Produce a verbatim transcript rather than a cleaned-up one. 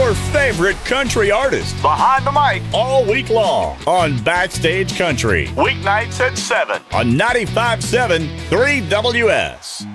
your favorite country artists Behind the mic all week long on Backstage Country. weeknights at seven. On ninety-five point seven three W S.